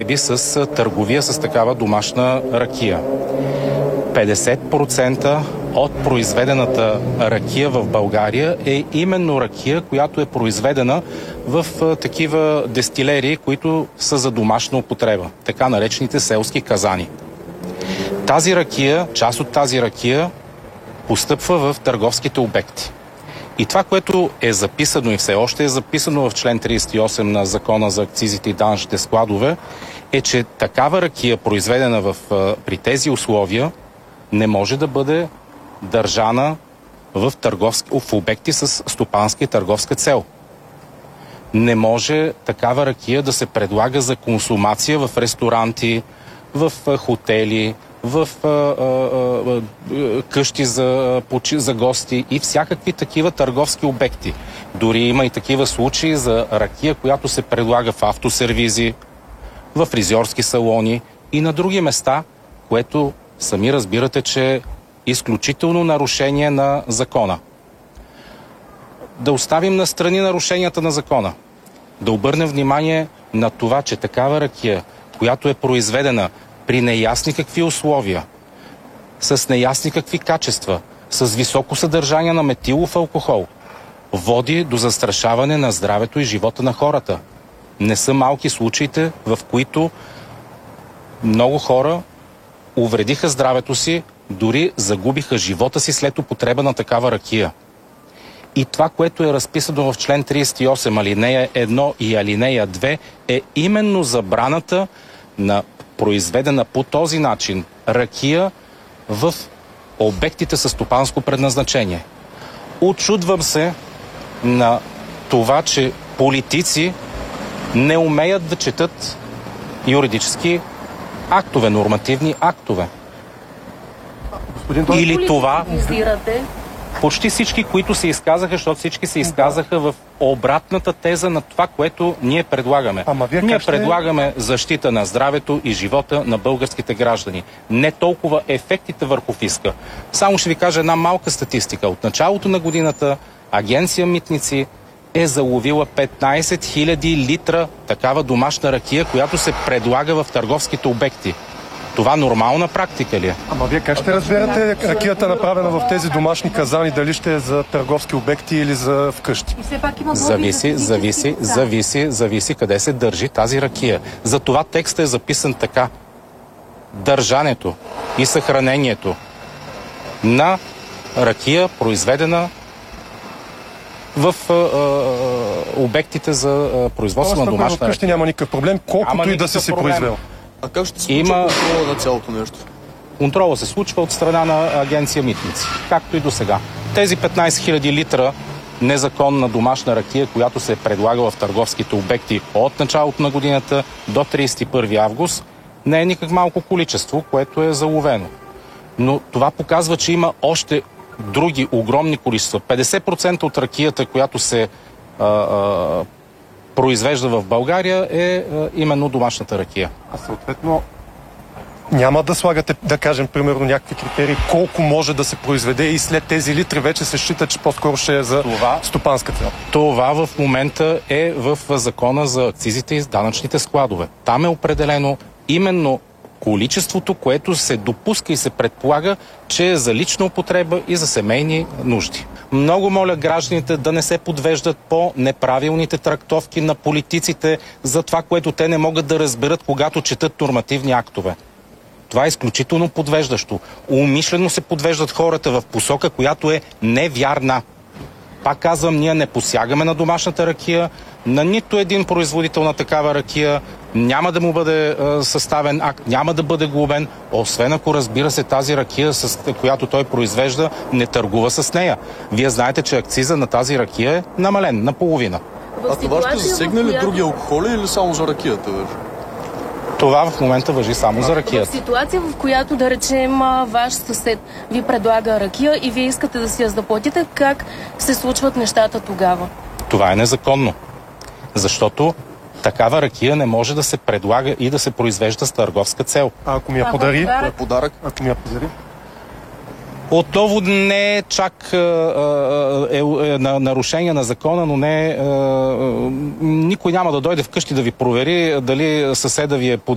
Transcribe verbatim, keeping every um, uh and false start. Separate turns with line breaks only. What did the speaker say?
злоупотреби с търговия с такава домашна ракия. петдесет процента от произведената ракия в България е именно ракия, която е произведена в такива дестилерии, които са за домашна употреба, така наречените селски казани. Тази ракия, част от тази ракия постъпва в търговските обекти. И това, което е записано и все още е записано в член тридесет и осем на Закона за акцизите и данъчните складове, е, че такава ракия, произведена в, при тези условия, не може да бъде държана в, търговски, в обекти с стопанска и търговска цел. Не може такава ракия да се предлага за консумация в ресторанти, в хотели, в а, а, а, къщи за, за гости и всякакви такива търговски обекти. Дори има и такива случаи за ракия, която се предлага в автосервизи, в фризьорски салони и на други места, което сами разбирате, че е изключително нарушение на закона. Да оставим настрани нарушенията на закона. Да обърнем внимание на това, че такава ракия, която е произведена при неясни какви условия, с неясни какви качества, с високо съдържание на метилов алкохол, води до застрашаване на здравето и живота на хората. Не са малки случаите, в които много хора увредиха здравето си, дори загубиха живота си след употреба на такава ракия. И това, което е разписано в член тридесет и осем, алинея едно и алинея две, е именно забраната на произведена по този начин ракия в обектите със стопанско предназначение. Очудвам се на това, че политици не умеят да четат юридически актове, нормативни актове.
Господин
Или това... Почти всички, които се изказаха, защото всички се изказаха в обратната теза на това, което ние предлагаме.
Ама
ние
ще...
предлагаме защита на здравето и живота на българските граждани. Не толкова ефектите върху фиска. Само ще ви кажа една малка статистика. От началото на годината Агенция Митници е заловила петнайсет хиляди литра такава домашна ракия, която се предлага в търговските обекти. Това нормална практика ли е?
Ама вие как ще разберете ракията, направена в тези домашни казани, дали ще е за търговски обекти или за вкъщи?
Зависи, зависи, зависи, зависи къде се държи тази ракия. Затова текстът е записан така. Държането и съхранението на ракия, произведена в а, а, обектите за а, производство
Тоест,
на домашна ракия.
Вкъщи няма никакъв проблем, колкото и да си се произвел.
А как ще се случва
Има...
контрола на цялото нещо?
Контрола се случва от страна на Агенция Митници, както и до сега. Тези петнайсет хиляди литра незаконна домашна ракия, която се предлага в търговските обекти от началото на годината до тридесет и първи август, не е никак малко количество, което е заловено. Но това показва, че има още други огромни количества. петдесет процента от ракията, която се а, а, произвежда в България, е а, именно домашната ракия.
А съответно няма да слагате, да кажем, примерно някакви критерии, колко може да се произведе и след тези литри вече се счита, че по-скоро ще е за това, стопанска цел.
Това в момента е в Закона за акцизите и данъчните складове. Там е определено именно количеството, което се допуска и се предполага, че е за лична употреба и за семейни нужди. Много моля гражданите да не се подвеждат по неправилните трактовки на политиците за това, което те не могат да разберат, когато четат нормативни актове. Това е изключително подвеждащо. Умишлено се подвеждат хората в посока, която е невярна. Пак казвам, ние не посягаме на домашната ракия, на нито един производител на такава ракия, няма да му бъде е, съставен акт, няма да бъде глобен, освен ако, разбира се, тази ракия, с която той произвежда, не търгува с нея. Вие знаете, че акциза на тази ракия е намален наполовина.
А това ще засегне ли други алкохоли или само за ракията вече?
Това в момента важи само за ракията.
В ситуация, в която, да речем, ваш съсед ви предлага ракия и вие искате да си я заплатите, как се случват нещата тогава?
Това е незаконно. Защото такава ракия не може да се предлага и да се произвежда с търговска цел.
А ако ми я подари?
Това е подарък.
Ако ми я подари?
Отново не е чак е, е, на нарушение на закона, но не е, е, никой няма да дойде вкъщи да ви провери дали съседа ви е